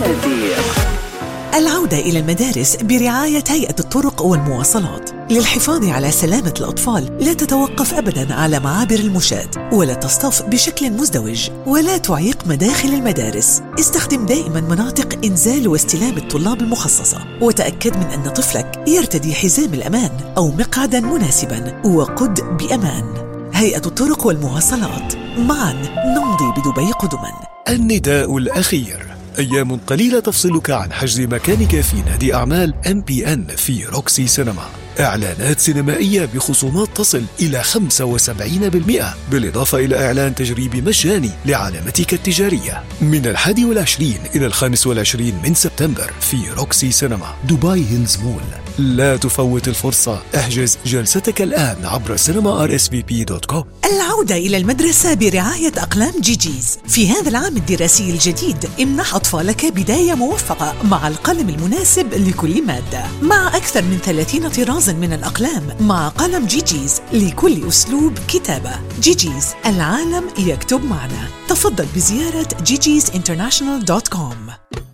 النذير. العودة إلى المدارس برعاية هيئة الطرق والمواصلات للحفاظ على سلامة الأطفال لا تتوقف أبداً على معابر المشاة، ولا تصطف بشكل مزدوج، ولا تعيق مداخل المدارس. استخدم دائماً مناطق إنزال واستلام الطلاب المخصصة، وتأكد من أن طفلك يرتدي حزام الأمان أو مقعداً مناسباً، وقد بأمان. هيئة الطرق والمواصلات، معاً نمضي بدبي قدماً. النداء الأخير: أيام قليلة تفصلك عن حجز مكانك في نادي أعمال MPN في روكسي سينما. إعلانات سينمائية بخصومات تصل إلى 75%، بالإضافة إلى إعلان تجريبي مجاني لعلامتك التجارية من 21 إلى 25 من سبتمبر في روكسي سينما دبي هيلز مول. لا تفوت الفرصة، احجز جلستك الآن عبر cinema.rsvp.com. العودة إلى المدرسة برعاية أقلام جيجيز. في هذا العام الدراسي الجديد امنح أطفالك بداية موفقة مع القلم المناسب لكل مادة، مع أكثر من 30 طرازا من الأقلام مع قلم جيجيز لكل أسلوب كتابة. جيجيز، العالم يكتب معنا. تفضل بزيارة gigizinternational.com.